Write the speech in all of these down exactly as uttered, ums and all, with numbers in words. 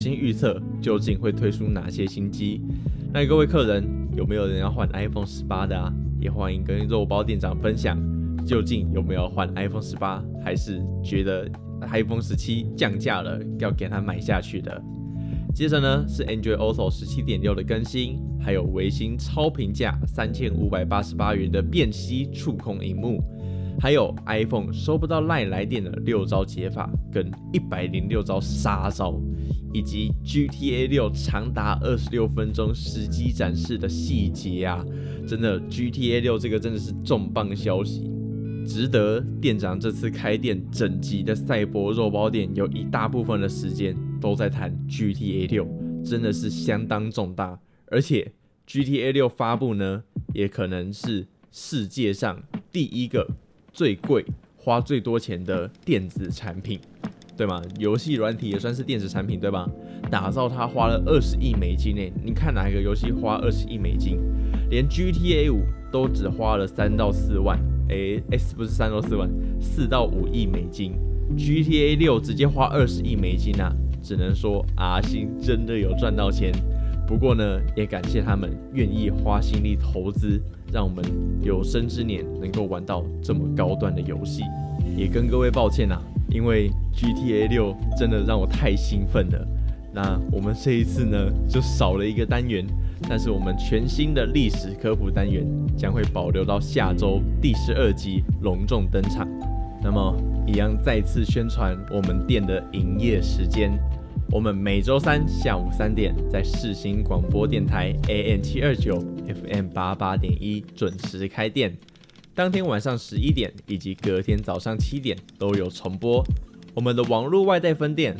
新预测究竟会推出哪些新机？那各位客人有没有人要换 iPhone 十八的啊？也欢迎跟肉包店长分享，究竟有没有换 iPhone 十八，还是觉得 iPhone 十七降价了要给它买下去的？接着呢是 Android Auto 十七点六 的更新，还有微星超平价三千五百八十八元的便携触控萤幕。还有 iPhone 收不到 LINE 来电的六招解法跟一百零六招杀招，以及 G T A 六长达二十六分钟实机展示的细节啊，真的 G T A 六这个真的是重磅消息，值得店长这次开店整集的赛博肉包店有一大部分的时间都在谈 G T A 六，真的是相当重大，而且 G T A 六发布呢，也可能是世界上第一个最贵、花最多钱的电子产品，对吗？游戏软体也算是电子产品，对吧？打造它花了二十亿美金诶，你看哪一个游戏花二十亿美金？连 G T A 五都只花了三到四万，诶 ，S 不是三到四万，四到五亿美金。G T A 六直接花二十亿美金啊，只能说阿星真的有赚到钱。不过呢，也感谢他们愿意花心力投资，让我们有生之年能够玩到这么高端的游戏。也跟各位抱歉啊，因为 G T A 六真的让我太兴奋了。那我们这一次呢，就少了一个单元，但是我们全新的历史科普单元将会保留到下周第十二集隆重登场。那么，一样再次宣传我们店的营业时间。我们每周三下午三点在世新广播电台 A M 七二九 F M 八八点一准时开店，当天晚上十一点以及隔天早上七点都有重播。我们的网络外带分店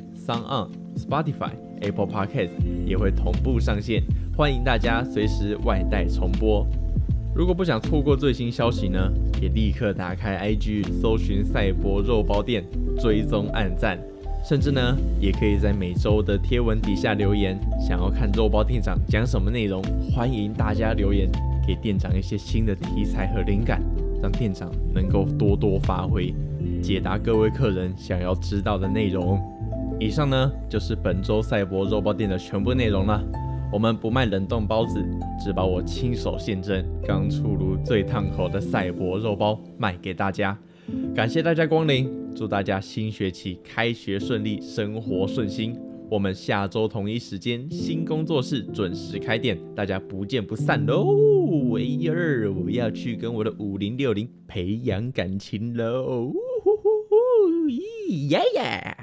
SoundOn、Spotify、Apple Podcast 也会同步上线，欢迎大家随时外带重播。如果不想错过最新消息呢，也立刻打开 I G 搜寻赛博肉包店，追踪按赞。甚至呢，也可以在每周的贴文底下留言，想要看肉包店长讲什么内容，欢迎大家留言，给店长一些新的题材和灵感，让店长能够多多发挥，解答各位客人想要知道的内容。以上呢，就是本周赛博肉包店的全部内容了。我们不卖冷冻包子，只把我亲手现蒸、刚出炉最烫口的赛博肉包卖给大家。感谢大家光临，祝大家新学期开学顺利，生活顺心。我们下周同一时间新工作室准时开店，大家不见不散喽！哎呀，我要去跟我的五零六零培养感情喽！咦呀呀！